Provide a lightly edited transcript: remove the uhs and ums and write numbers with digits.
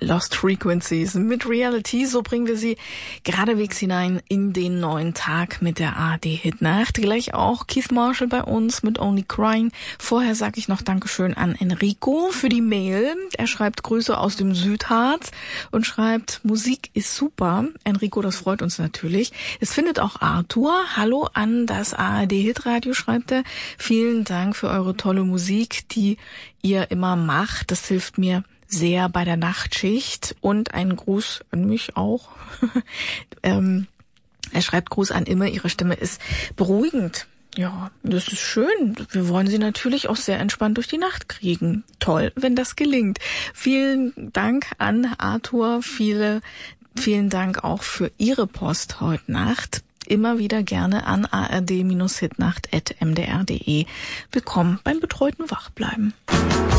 Lost Frequencies mit Reality. So bringen wir Sie geradewegs hinein in den neuen Tag mit der ARD-Hitnacht. Gleich auch Keith Marshall bei uns mit Only Crying. Vorher sage ich noch Dankeschön an Enrico für die Mail. Er schreibt Grüße aus dem Südharz und schreibt, Musik ist super. Enrico, das freut uns natürlich. Es findet auch Arthur. Hallo an das ARD-Hitradio, schreibt er. Vielen Dank für eure tolle Musik, die ihr immer macht. Das hilft mir sehr bei der Nachtschicht, und einen Gruß an mich auch. Er schreibt Gruß an Imme, ihre Stimme ist beruhigend. Ja, das ist schön. Wir wollen sie natürlich auch sehr entspannt durch die Nacht kriegen. Toll, wenn das gelingt. Vielen Dank an Arthur, vielen Dank auch für Ihre Post heute Nacht. Immer wieder gerne an ard-hitnacht@mdr.de. Willkommen beim betreuten Wachbleiben.